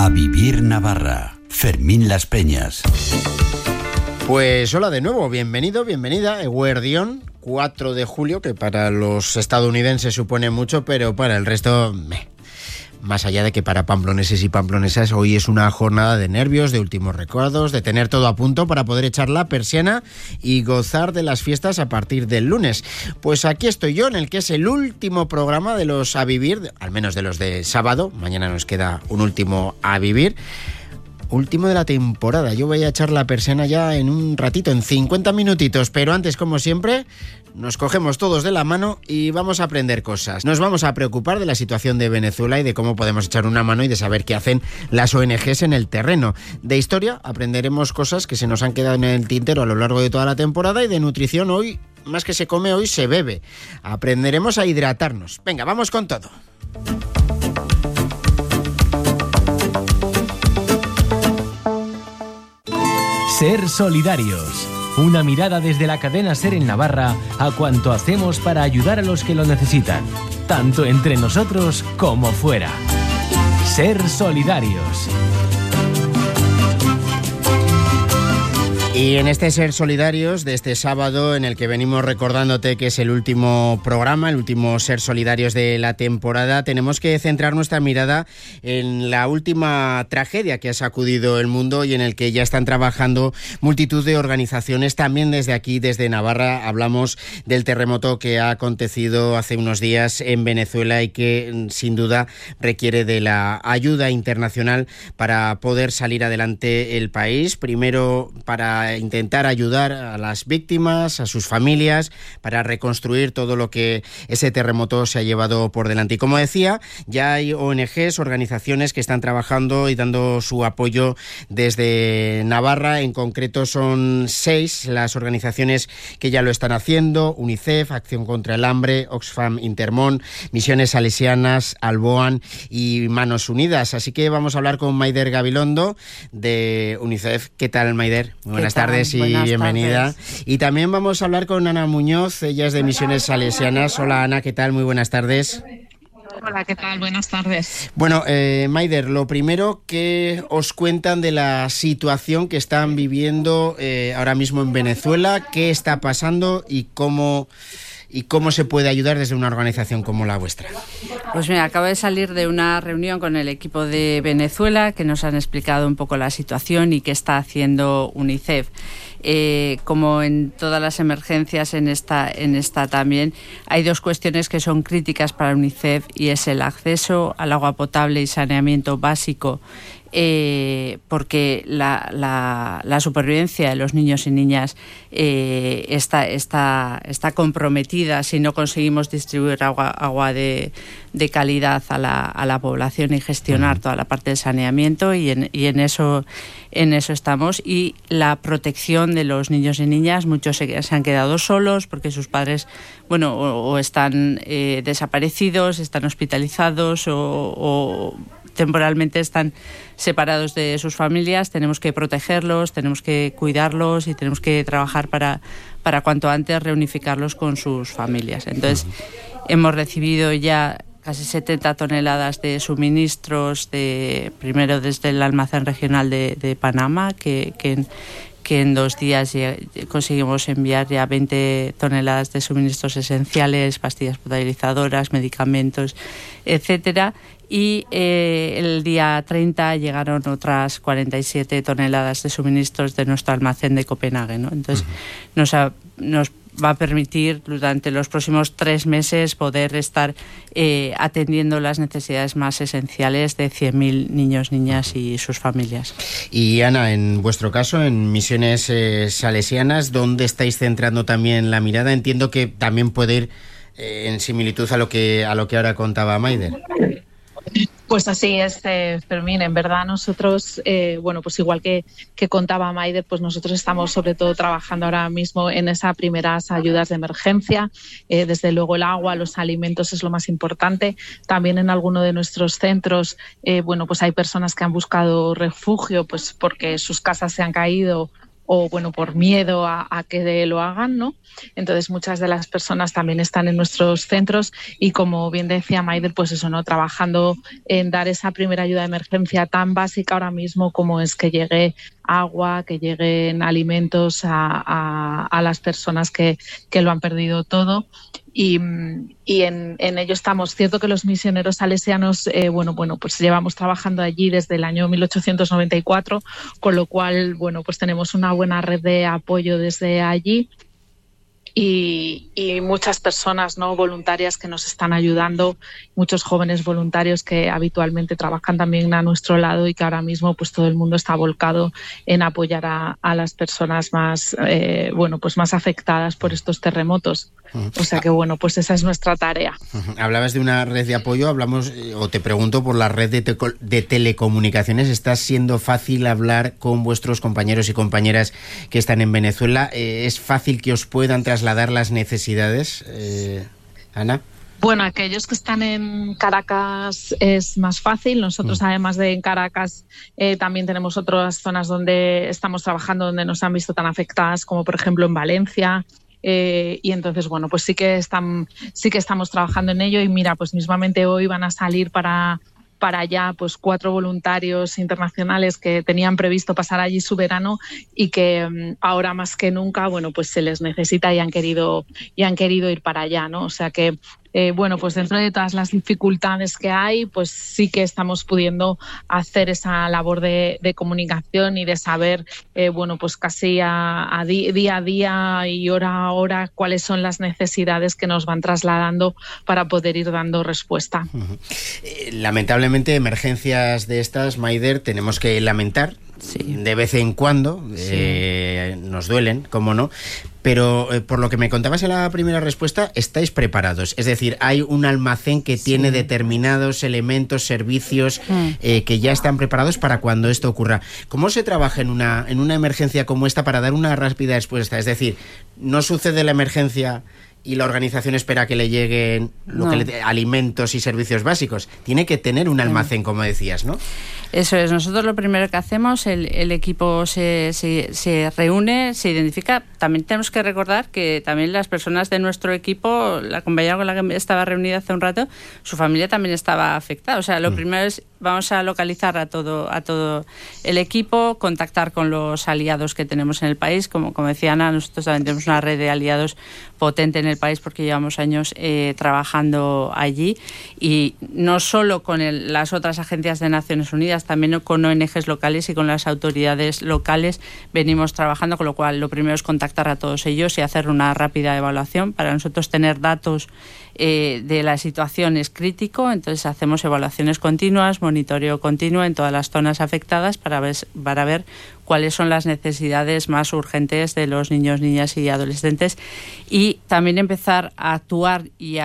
A Vivir Navarra. Fermín Las Peñas. Pues hola de nuevo, bienvenido, bienvenida. Eguerdión, 4 de julio, que para los estadounidenses supone mucho, pero para el resto... Más allá de que para pamploneses y pamplonesas hoy es una jornada de nervios, de últimos recuerdos, de tener todo a punto para poder echar la persiana y gozar de las fiestas a partir del lunes. Pues aquí estoy yo, en el que es el último programa de los A Vivir, al menos de los de sábado. Mañana nos queda un último A Vivir. Último de la temporada. Yo voy a echar la persiana ya en un ratito, en 50 minutitos, pero antes, como siempre, nos cogemos todos de la mano y vamos a aprender cosas. Nos vamos a preocupar de la situación de Venezuela y de cómo podemos echar una mano y de saber qué hacen las ONGs en el terreno. De historia aprenderemos cosas que se nos han quedado en el tintero a lo largo de toda la temporada, y de nutrición hoy, más que se come, hoy se bebe. Aprenderemos a hidratarnos. Venga, vamos con todo. Ser solidarios. Una mirada desde la cadena SER en Navarra a cuanto hacemos para ayudar a los que lo necesitan, tanto entre nosotros como fuera. Ser solidarios. Y en este Ser Solidarios de este sábado, en el que venimos recordándote que es el último programa, el último Ser Solidarios de la temporada, tenemos que centrar nuestra mirada en la última tragedia que ha sacudido el mundo y en el que ya están trabajando multitud de organizaciones. También desde aquí, desde Navarra, hablamos del terremoto que ha acontecido hace unos días en Venezuela y que sin duda requiere de la ayuda internacional para poder salir adelante el país. Primero, para intentar ayudar a las víctimas, a sus familias, para reconstruir todo lo que ese terremoto se ha llevado por delante. Y como decía, ya hay ONGs, organizaciones que están trabajando y dando su apoyo desde Navarra. En concreto son 6 las organizaciones que ya lo están haciendo: UNICEF, Acción contra el Hambre, Oxfam Intermón, Misiones Salesianas, Alboan y Manos Unidas. Así que vamos a hablar con Maider Gabilondo de UNICEF. ¿Qué tal, Maider? Muy buenas tardes y buenas bienvenida. Tardes. Y también vamos a hablar con Ana Muñoz, ella es de Misiones Salesianas. Hola, Ana, ¿qué tal? Muy buenas tardes. Hola, ¿qué tal? Buenas tardes. Bueno, Maider, lo primero, que os cuentan de la situación que están viviendo ahora mismo en Venezuela, qué está pasando y cómo se puede ayudar desde una organización como la vuestra. Pues mira, acabo de salir de una reunión con el equipo de Venezuela, que nos han explicado un poco la situación y qué está haciendo UNICEF. Como en todas las emergencias, en esta también hay 2 cuestiones que son críticas para UNICEF, y es el acceso al agua potable y saneamiento básico, porque la supervivencia de los niños y niñas está comprometida si no conseguimos distribuir agua de calidad a la población y gestionar toda la parte de saneamiento, y en eso estamos. Y la protección de los niños y niñas, muchos se han quedado solos porque sus padres, bueno, o están desaparecidos, están hospitalizados o temporalmente están separados de sus familias. Tenemos que protegerlos, tenemos que cuidarlos y tenemos que trabajar para cuanto antes reunificarlos con sus familias. Entonces, hemos recibido ya casi 70 toneladas de suministros, primero desde el almacén regional de Panamá, que en 2 días conseguimos enviar ya 20 toneladas de suministros esenciales, pastillas potabilizadoras, medicamentos, etcétera. Y el día 30 llegaron otras 47 toneladas de suministros de nuestro almacén de Copenhague, ¿no? Entonces, nos va a permitir durante los próximos 3 meses poder estar atendiendo las necesidades más esenciales de 100.000 niños, niñas y sus familias. Y Ana, en vuestro caso, en Misiones Salesianas, ¿dónde estáis centrando también la mirada? Entiendo que también puede ir en similitud a lo que ahora contaba Maider. Pues así es, Fermín. En verdad nosotros, pues igual que contaba Maider, pues nosotros estamos sobre todo trabajando ahora mismo en esas primeras ayudas de emergencia. Desde luego el agua, los alimentos es lo más importante. También en alguno de nuestros centros, pues hay personas que han buscado refugio, pues porque sus casas se han caído o bueno, por miedo a que lo hagan, ¿no? Entonces muchas de las personas también están en nuestros centros y, como bien decía Maider, pues eso, ¿no? Trabajando en dar esa primera ayuda de emergencia tan básica ahora mismo como es que llegue agua, que lleguen alimentos a las personas que lo han perdido todo. Y en ello estamos. Cierto que los misioneros salesianos, pues llevamos trabajando allí desde el año 1894, con lo cual, bueno, pues tenemos una buena red de apoyo desde allí. Y muchas personas, ¿no?, voluntarias que nos están ayudando, muchos jóvenes voluntarios que habitualmente trabajan también a nuestro lado y que ahora mismo pues todo el mundo está volcado en apoyar a las personas más más afectadas por estos terremotos. O sea que bueno, pues esa es nuestra tarea. Hablabas de una red de apoyo, te pregunto por la red de telecomunicaciones. ¿Está siendo fácil hablar con vuestros compañeros y compañeras que están en Venezuela? ¿Es fácil que os puedan trasladar las necesidades, Ana? Bueno, aquellos que están en Caracas es más fácil. Nosotros, además de en Caracas, también tenemos otras zonas donde estamos trabajando, donde nos han visto tan afectadas, como por ejemplo en Valencia. Y entonces, bueno, pues sí que estamos trabajando en ello. Y mira, pues mismamente hoy van a salir para allá pues 4 voluntarios internacionales que tenían previsto pasar allí su verano y que ahora más que nunca, bueno, pues se les necesita y han querido ir para allá, ¿no? O sea que pues dentro de todas las dificultades que hay, pues sí que estamos pudiendo hacer esa labor de comunicación y de saber, pues casi día a día y hora a hora cuáles son las necesidades que nos van trasladando para poder ir dando respuesta. Lamentablemente, emergencias de estas, Maider, tenemos que lamentar. Sí. De vez en cuando, nos duelen, cómo no, pero por lo que me contabas en la primera respuesta, estáis preparados, es decir, hay un almacén que tiene determinados elementos, servicios que ya están preparados para cuando esto ocurra. ¿Cómo se trabaja en una emergencia como esta para dar una rápida respuesta? Es decir, no sucede la emergencia y la organización espera que le lleguen alimentos y servicios básicos. Tiene que tener un almacén, como decías, ¿no? Eso es. Nosotros lo primero que hacemos, el equipo se reúne, se identifica. También tenemos que recordar que también las personas de nuestro equipo, la compañera con la que estaba reunida hace un rato, su familia también estaba afectada. O sea, lo primero es, vamos a localizar a todo el equipo, contactar con los aliados que tenemos en el país. Como decía Ana, nosotros también tenemos una red de aliados potente en el país porque llevamos años trabajando allí, y no solo con las otras agencias de Naciones Unidas, también con ONGs locales y con las autoridades locales venimos trabajando, con lo cual lo primero es contactar a todos ellos y hacer una rápida evaluación. Para nosotros tener datos de la situación es crítico, entonces hacemos evaluaciones continuas, monitoreo continuo en todas las zonas afectadas para ver cuáles son las necesidades más urgentes de los niños, niñas y adolescentes, y también empezar a actuar y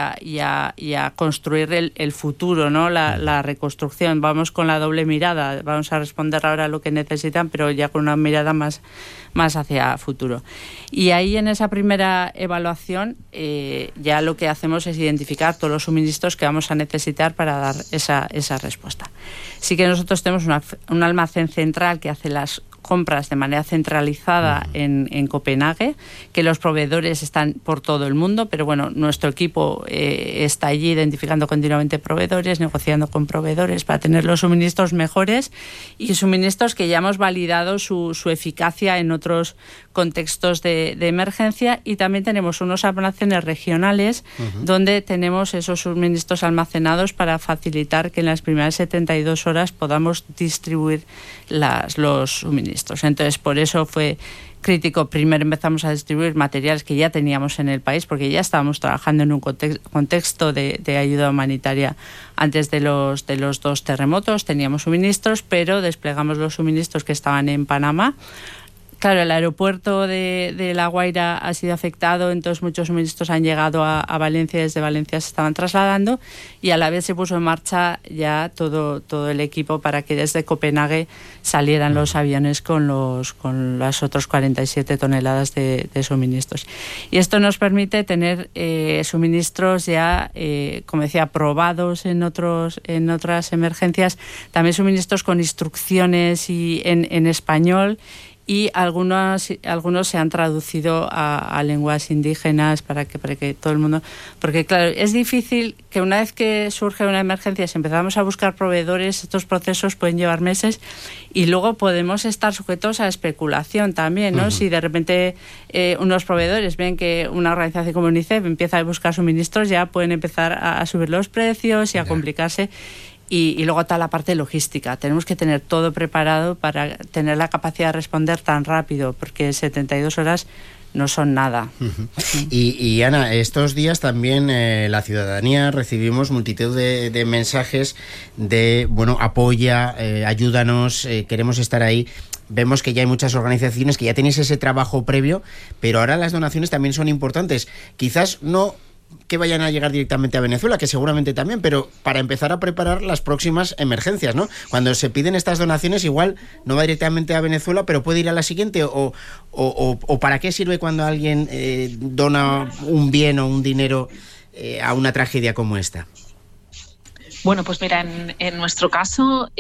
a construir el futuro, ¿no? La reconstrucción. Vamos con la doble mirada, vamos a responder ahora a lo que necesitan, pero ya con una mirada más hacia futuro. Y ahí, en esa primera evaluación, ya lo que hacemos es identificar todos los suministros que vamos a necesitar para dar esa respuesta. Sí que nosotros tenemos un almacén central que hace las compras de manera centralizada en Copenhague, que los proveedores están por todo el mundo, pero bueno, nuestro equipo está allí identificando continuamente proveedores, negociando con proveedores para tener los suministros mejores y suministros que ya hemos validado su eficacia en otros contextos de emergencia. Y también tenemos unos almacenes regionales donde tenemos esos suministros almacenados para facilitar que en las primeras 72 horas podamos distribuir los suministros. Entonces, por eso fue crítico. Primero empezamos a distribuir materiales que ya teníamos en el país, porque ya estábamos trabajando en un contexto de ayuda humanitaria antes de los 2 terremotos. Teníamos suministros, pero desplegamos los suministros que estaban en Panamá. Claro, el aeropuerto de La Guaira ha sido afectado, entonces muchos suministros han llegado a Valencia, desde Valencia se estaban trasladando, y a la vez se puso en marcha ya todo el equipo para que desde Copenhague salieran los aviones con las otras 47 toneladas de suministros. Y esto nos permite tener suministros ya, como decía, probados en otras emergencias, también suministros con instrucciones y en español, y algunos se han traducido a lenguas indígenas para que todo el mundo... Porque claro, es difícil que una vez que surge una emergencia, si empezamos a buscar proveedores, estos procesos pueden llevar meses y luego podemos estar sujetos a especulación también, ¿no? Si de repente unos proveedores ven que una organización como UNICEF empieza a buscar suministros, ya pueden empezar a subir los precios y a complicarse. Y luego está la parte logística. Tenemos que tener todo preparado para tener la capacidad de responder tan rápido, porque 72 horas no son nada. Y Ana, estos días también la ciudadanía recibimos multitud de mensajes de, bueno, apoya, ayúdanos, queremos estar ahí. Vemos que ya hay muchas organizaciones que ya tenéis ese trabajo previo, pero ahora las donaciones también son importantes. Quizás no que vayan a llegar directamente a Venezuela, que seguramente también, pero para empezar a preparar las próximas emergencias, ¿no? Cuando se piden estas donaciones, igual no va directamente a Venezuela, pero puede ir a la siguiente, o ¿para qué sirve cuando alguien dona un bien o un dinero a una tragedia como esta? Bueno, pues mira, en nuestro caso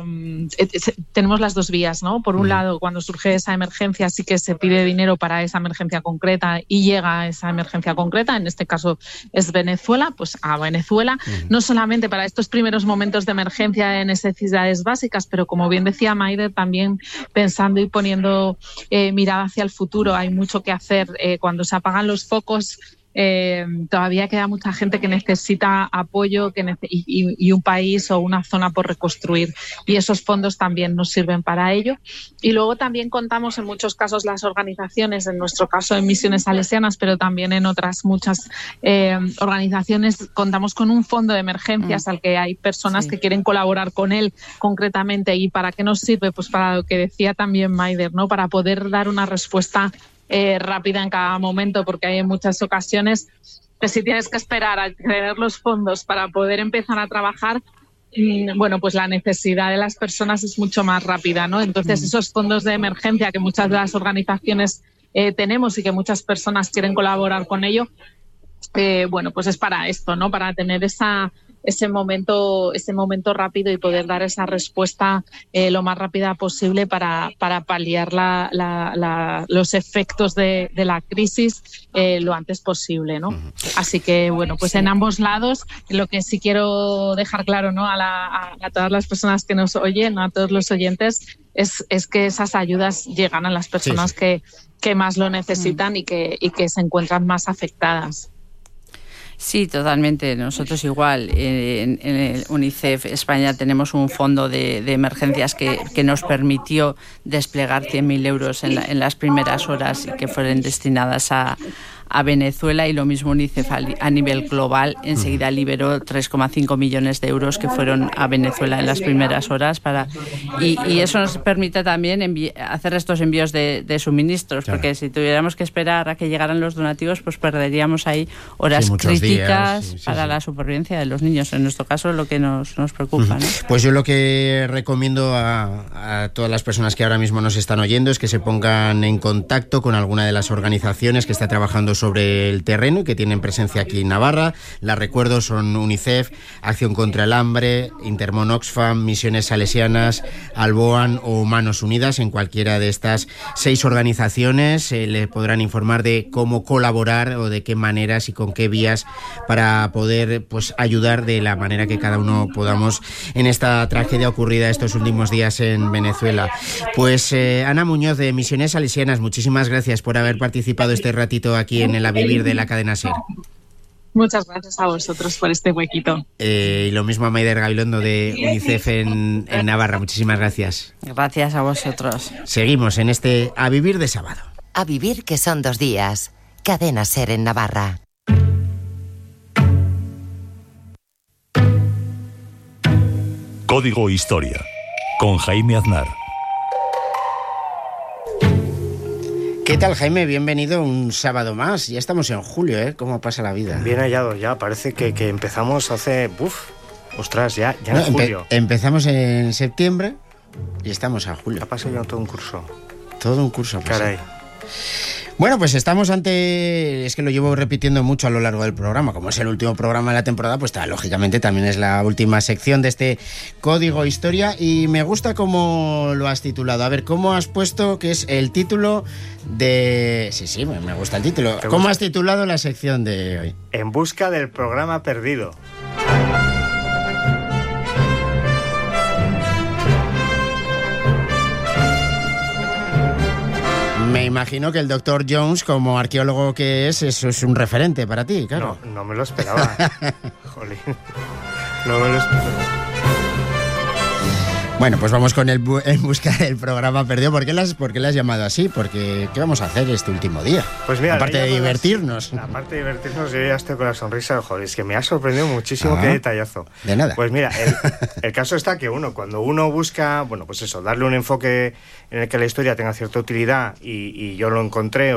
tenemos las dos vías, ¿no? Por un lado, cuando surge esa emergencia, sí que se pide dinero para esa emergencia concreta y llega a esa emergencia concreta, en este caso es Venezuela, pues a Venezuela, no solamente para estos primeros momentos de emergencia de necesidades básicas, pero como bien decía Maider, también pensando y poniendo mirada hacia el futuro. Hay mucho que hacer cuando se apagan los focos. Todavía queda mucha gente que necesita apoyo y un país o una zona por reconstruir, y esos fondos también nos sirven para ello. Y luego también contamos en muchos casos las organizaciones, en nuestro caso en Misiones Salesianas, pero también en otras muchas organizaciones, contamos con un fondo de emergencias al que hay personas que quieren colaborar con él concretamente. ¿Y para qué nos sirve? Pues para lo que decía también Maider, ¿no? Para poder dar una respuesta rápida en cada momento, porque hay en muchas ocasiones que si tienes que esperar a tener los fondos para poder empezar a trabajar, bueno, pues la necesidad de las personas es mucho más rápida, ¿no? Entonces esos fondos de emergencia que muchas de las organizaciones tenemos y que muchas personas quieren colaborar con ello, bueno, pues es para esto, ¿no? Para tener ese momento rápido y poder dar esa respuesta lo más rápida posible para paliar los efectos de la crisis lo antes posible, ¿no? Así que, bueno, pues en ambos lados, lo que sí quiero dejar claro, ¿no? a todas las personas que nos oyen, a todos los oyentes, es que esas ayudas llegan a las personas que más lo necesitan y que se encuentran más afectadas. Sí, totalmente. Nosotros igual en el UNICEF España tenemos un fondo de emergencias que nos permitió desplegar 100.000 euros en las primeras horas y que fueron destinadas a Venezuela, y lo mismo UNICEF a nivel global enseguida liberó 3,5 millones de euros que fueron a Venezuela en las primeras horas y eso nos permite también hacer estos envíos de suministros, porque si tuviéramos que esperar a que llegaran los donativos, pues perderíamos ahí horas críticas para la supervivencia de los niños, en nuestro caso lo que nos preocupa, ¿no? Pues yo lo que recomiendo a todas las personas que ahora mismo nos están oyendo es que se pongan en contacto con alguna de las organizaciones que está trabajando sobre el terreno y que tienen presencia aquí en Navarra. Las recuerdo, son UNICEF, Acción contra el Hambre, Intermon Oxfam, Misiones Salesianas, Alboan o Manos Unidas. En cualquiera de estas 6 organizaciones le podrán informar de cómo colaborar o de qué maneras y con qué vías para poder, pues, ayudar de la manera que cada uno podamos en esta tragedia ocurrida estos últimos días en Venezuela. Pues Ana Muñoz, de Misiones Salesianas, muchísimas gracias por haber participado este ratito aquí en el A Vivir de la cadena SER. Muchas gracias a vosotros por este huequito. Y lo mismo a Maider Gabilondo de UNICEF en Navarra. Muchísimas gracias. Gracias a vosotros. Seguimos en este A Vivir de sábado. A Vivir, que son 2 días. Cadena SER en Navarra. Código Historia, con Jaime Aznar. ¿Qué tal, Jaime? Bienvenido un sábado más. Ya estamos en julio, ¿eh? ¿Cómo pasa la vida? Bien hallado ya. Parece que empezamos hace... Ostras, ya no, en julio. Empezamos en septiembre y estamos a julio. Ha pasado ya todo un curso. Todo un curso ha pasado. Caray. Bueno, pues estamos ante... Es que lo llevo repitiendo mucho a lo largo del programa. Como es el último programa de la temporada, pues lógicamente también es la última sección de este Código Historia. Y me gusta cómo lo has titulado. A ver, ¿cómo has puesto que es el título de...? Sí, me gusta el título. ¿Cómo has titulado la sección de hoy? En busca del programa perdido. Me imagino que el Dr. Jones, como arqueólogo que es, eso es un referente para ti, claro. No me lo esperaba. Jolín. No me lo esperaba. Bueno, pues vamos con En busca del programa perdido. ¿Por qué le has llamado así? Porque ¿qué vamos a hacer este último día? Pues mira, aparte de divertirnos. Aparte de divertirnos, yo ya estoy con la sonrisa. Joder, es que me ha sorprendido muchísimo. Qué detallazo. De nada. Pues mira, el caso está que cuando uno busca, bueno, pues eso, darle un enfoque en el que la historia tenga cierta utilidad y yo lo encontré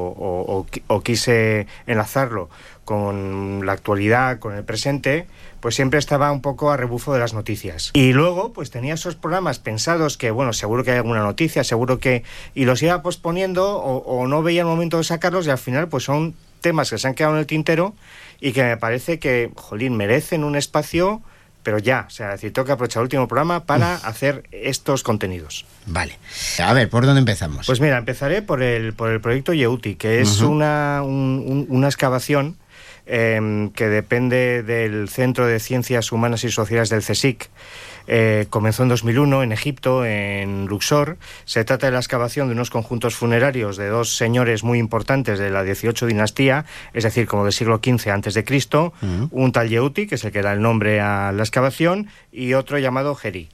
o quise enlazarlo con la actualidad, con el presente, pues siempre estaba un poco a rebufo de las noticias. Y luego, pues tenía esos programas pensados que, bueno, seguro que hay alguna noticia, seguro que... Y los iba posponiendo o no veía el momento de sacarlos y al final, pues son temas que se han quedado en el tintero y que me parece que, jolín, merecen un espacio, pero ya. O sea, es decir, tengo que aprovechar el último programa para hacer estos contenidos. Vale. A ver, ¿por dónde empezamos? Pues mira, empezaré por el proyecto Yeuti, que es una excavación que depende del Centro de Ciencias Humanas y Sociales del CSIC. Comenzó en 2001 en Egipto, en Luxor. Se trata de la excavación de unos conjuntos funerarios de dos señores muy importantes de la 18 dinastía, es decir, como del siglo XV a.C., un tal Yeuti, que es el que da el nombre a la excavación, y otro llamado Heri.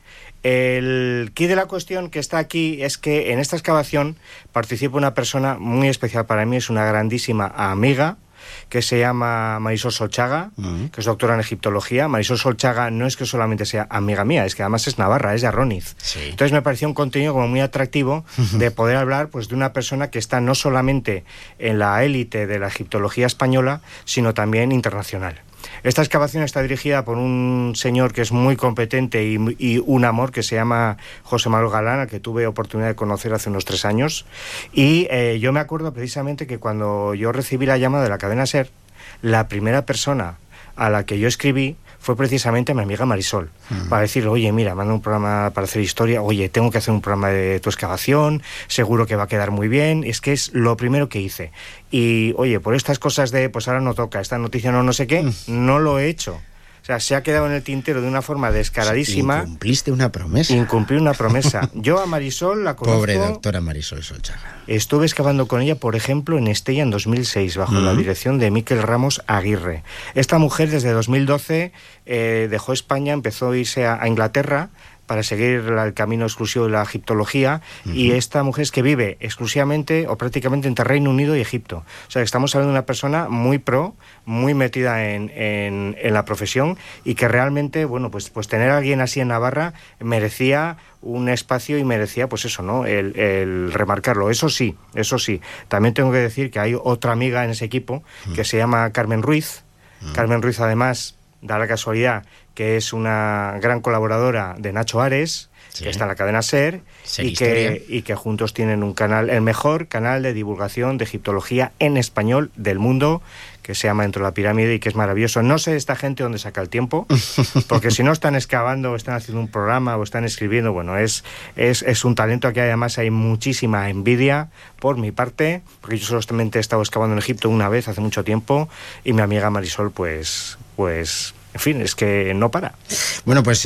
El quid de la cuestión que está aquí es que en esta excavación participa una persona muy especial para mí, es una grandísima amiga, que se llama Marisol Solchaga, que es doctora en egiptología. Marisol Solchaga no es que solamente sea amiga mía, es que además es navarra, es de Arroniz. Sí. Entonces me pareció un contenido como muy atractivo de poder hablar pues de una persona que está no solamente en la élite de la egiptología española, sino también internacional. Esta excavación está dirigida por un señor que es muy competente y un amor, que se llama José Manuel Galán, al que tuve oportunidad de conocer hace unos 3 años. Y yo me acuerdo precisamente que cuando yo recibí la llamada de la cadena SER, la primera persona a la que yo escribí fue precisamente mi amiga Marisol, para decirle, oye, mira, manda un programa para hacer historia, oye, tengo que hacer un programa de tu excavación, seguro que va a quedar muy bien. Es que es lo primero que hice. Y, oye, por estas cosas de, pues ahora no toca, esta noticia no sé qué, no lo he hecho. O sea, se ha quedado en el tintero de una forma descaradísima. Incumpliste una promesa. Incumplí una promesa. Yo a Marisol la conozco... Pobre doctora Marisol Solchaga. Estuve excavando con ella, por ejemplo, en Estella en 2006, bajo la dirección de Miquel Ramos Aguirre. Esta mujer desde 2012 dejó España, empezó a irse a Inglaterra para seguir el camino exclusivo de la egiptología, y esta mujer es que vive exclusivamente o prácticamente entre Reino Unido y Egipto. O sea, estamos hablando de una persona muy pro, muy metida en la profesión, y que realmente, bueno, pues tener a alguien así en Navarra merecía un espacio y merecía, pues eso, ¿no? El remarcarlo. Eso sí, también tengo que decir que hay otra amiga en ese equipo que se llama Carmen Ruiz. Carmen Ruiz, además, da la casualidad que es una gran colaboradora de Nacho Ares, que está en la cadena SER, y que juntos tienen un canal, el mejor canal de divulgación de egiptología en español del mundo, que se llama Dentro de la Pirámide, y que es maravilloso. No sé esta gente dónde saca el tiempo, porque si no están excavando o están haciendo un programa o están escribiendo, bueno, es un talento que además hay muchísima envidia por mi parte, porque yo solamente he estado excavando en Egipto una vez hace mucho tiempo, y mi amiga Marisol, pues en fin, es que no para. Bueno, pues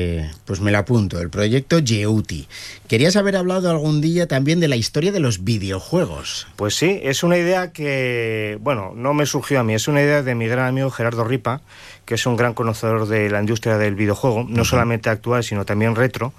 me lo apunto, el proyecto Yeuti. ¿Querías haber hablado algún día también de la historia de los videojuegos? Pues sí, es una idea que, bueno, no me surgió a mí, es una idea de mi gran amigo Gerardo Ripa, que es un gran conocedor de la industria del videojuego, no solamente actual, sino también retro,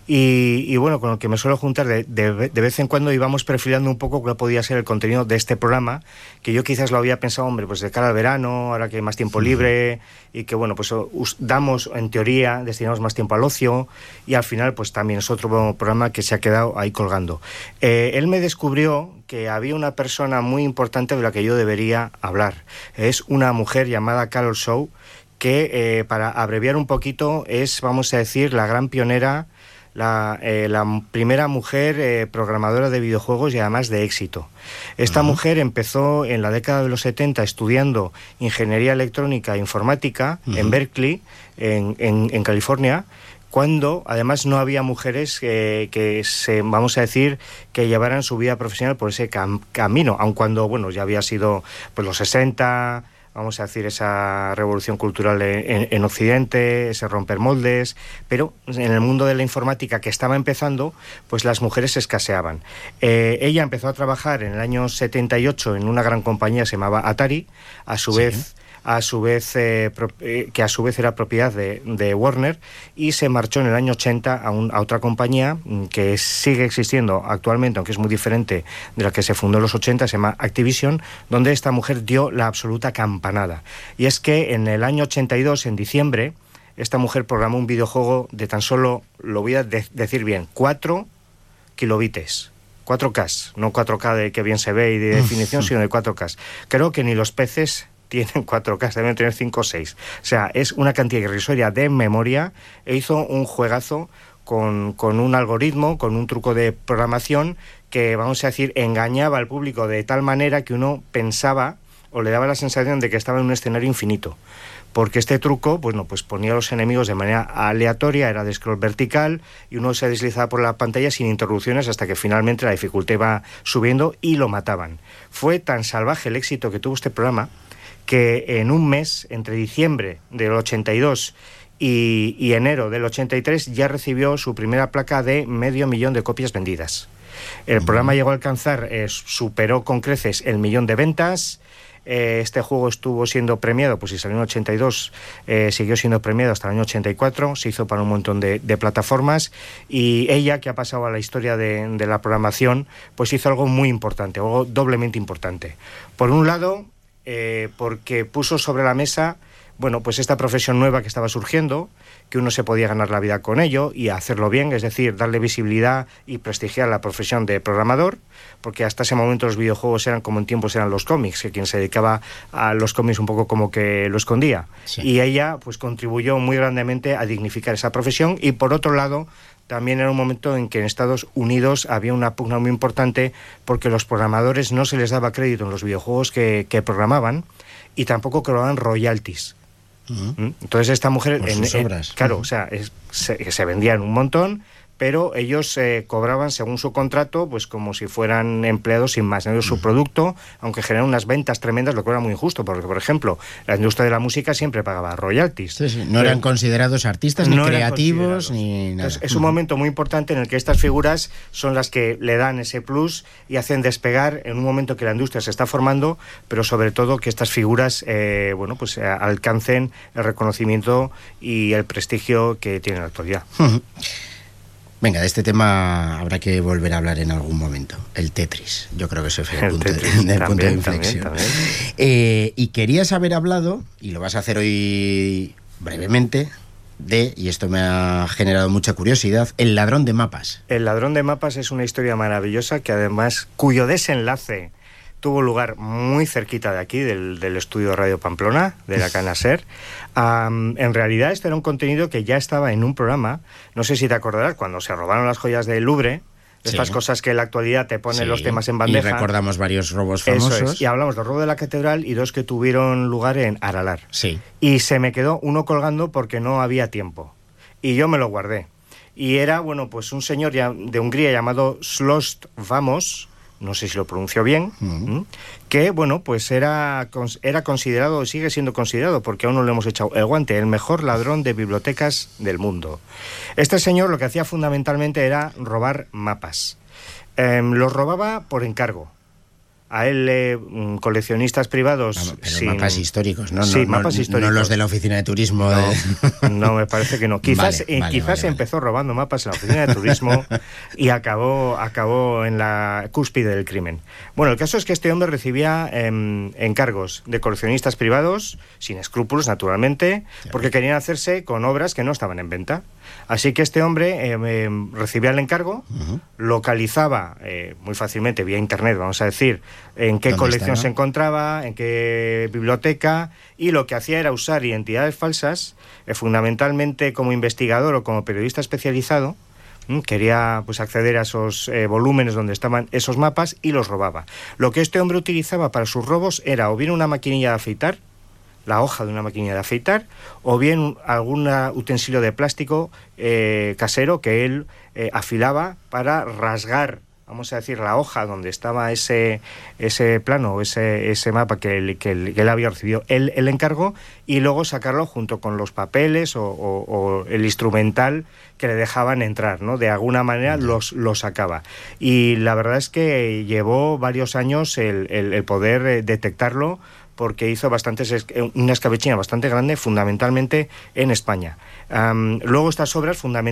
y bueno, con el que me suelo juntar de vez en cuando, y vamos perfilando un poco cuál podía ser el contenido de este programa, que yo quizás lo había pensado, hombre, pues de cara al verano, ahora que hay más tiempo libre, y que bueno, pues damos, en teoría, destinamos más tiempo al ocio, y al final pues también es otro programa que se ha quedado ahí colgando. Él me descubrió que había una persona muy importante de la que yo debería hablar. Es una mujer llamada Carol Shaw, que para abreviar un poquito es, vamos a decir, la gran pionera, la primera mujer programadora de videojuegos y además de éxito. Esta mujer empezó en la década de los 70 estudiando ingeniería electrónica e informática en Berkeley, en California, cuando además no había mujeres vamos a decir, que llevaran su vida profesional por ese camino, aun cuando, bueno, ya había sido pues los 60, vamos a decir, esa revolución cultural en Occidente, ese romper moldes, pero en el mundo de la informática que estaba empezando, pues las mujeres escaseaban. Ella empezó a trabajar en el año 78 en una gran compañía, se llamaba Atari, que a su vez era propiedad de Warner, y se marchó en el año 80 a otra compañía que sigue existiendo actualmente, aunque es muy diferente de la que se fundó en los 80, se llama Activision, donde esta mujer dio la absoluta campanada. Y es que en el año 82, en diciembre, esta mujer programó un videojuego de tan solo, lo voy a decir bien, 4 kilobytes. 4K, no 4K de que bien se ve y de definición, sino de 4K. Creo que ni los peces tienen 4K, deben tener 5 o 6. O sea, es una cantidad irrisoria de memoria, e hizo un juegazo con un algoritmo, con un truco de programación que, vamos a decir, engañaba al público de tal manera que uno pensaba o le daba la sensación de que estaba en un escenario infinito. Porque este truco, bueno, pues ponía a los enemigos de manera aleatoria, era de scroll vertical, y uno se deslizaba por la pantalla sin interrupciones hasta que finalmente la dificultad iba subiendo y lo mataban. Fue tan salvaje el éxito que tuvo este programa que en un mes, entre diciembre del 82 y enero del 83, ya recibió su primera placa de 500.000 de copias vendidas. El programa llegó a alcanzar, superó con creces el 1.000.000 de ventas. Este juego estuvo siendo premiado, pues si salió en 82, siguió siendo premiado hasta el año 84, se hizo para un montón de plataformas, y ella, que ha pasado a la historia de la programación, pues hizo algo muy importante, algo doblemente importante. Por un lado, porque puso sobre la mesa, bueno, pues esta profesión nueva que estaba surgiendo, que uno se podía ganar la vida con ello y hacerlo bien, es decir, darle visibilidad y prestigiar la profesión de programador, porque hasta ese momento los videojuegos eran como en tiempos eran los cómics, que quien se dedicaba a los cómics un poco como que lo escondía. Sí. Y ella pues contribuyó muy grandemente a dignificar esa profesión, y por otro lado, también era un momento en que en Estados Unidos había una pugna muy importante porque los programadores no se les daba crédito en los videojuegos que programaban, y tampoco cobraban royalties. Entonces esta mujer, claro, o sea, se vendían un montón, pero ellos cobraban según su contrato, pues como si fueran empleados sin más. Ellos su producto, aunque generan unas ventas tremendas, lo que era muy injusto, porque, por ejemplo, la industria de la música siempre pagaba royalties. Sí, sí. No eran considerados artistas, ni creativos, ni nada. Entonces, es un momento muy importante en el que estas figuras son las que le dan ese plus y hacen despegar en un momento que la industria se está formando, pero sobre todo que estas figuras alcancen el reconocimiento y el prestigio que tienen en la actualidad. Venga, de este tema habrá que volver a hablar en algún momento. El Tetris, yo creo que ese fue el punto de inflexión. También. Y querías haber hablado, y lo vas a hacer hoy brevemente, y esto me ha generado mucha curiosidad, El ladrón de mapas. El ladrón de mapas es una historia maravillosa que además, cuyo desenlace tuvo lugar muy cerquita de aquí, del estudio de Radio Pamplona, de la cadena SER. En realidad esto era un contenido que ya estaba en un programa, no sé si te acordarás, cuando se robaron las joyas del Louvre, estas cosas que en la actualidad te ponen los temas en bandeja. Y recordamos varios robos famosos. Eso es, y hablamos del robo de la catedral y 2 que tuvieron lugar en Aralar. Sí. Y se me quedó uno colgando porque no había tiempo. Y yo me lo guardé. Y era, bueno, pues un señor de Hungría llamado Slost Vamos, no sé si lo pronunció bien, que, bueno, pues era considerado, sigue siendo considerado, porque aún no le hemos echado el guante, el mejor ladrón de bibliotecas del mundo. Este señor lo que hacía fundamentalmente era robar mapas. Los robaba por encargo. A él, coleccionistas privados... Pero mapas históricos, ¿no? Sí, mapas históricos. No los de la oficina de turismo. No, me parece que no. Quizás empezó robando mapas en la oficina de turismo y acabó en la cúspide del crimen. Bueno, el caso es que este hombre recibía encargos de coleccionistas privados, sin escrúpulos, naturalmente, porque querían hacerse con obras que no estaban en venta. Así que este hombre recibía el encargo, localizaba muy fácilmente vía internet, vamos a decir, en qué colección se encontraba, en qué biblioteca, y lo que hacía era usar identidades falsas, fundamentalmente como investigador o como periodista especializado, Quería pues acceder a esos volúmenes donde estaban esos mapas y los robaba. Lo que este hombre utilizaba para sus robos era o bien una maquinilla de afeitar, la hoja de una maquinilla de afeitar, o bien algún utensilio de plástico casero que él afilaba para rasgar, vamos a decir, la hoja donde estaba ese plano, ese mapa que él había recibido el encargo, y luego sacarlo junto con los papeles o el instrumental que le dejaban entrar, ¿no? De alguna manera los sacaba. Y la verdad es que llevó varios años el poder detectarlo, porque hizo una escabechina bastante grande, fundamentalmente en España. Luego estas obras fundamentalmente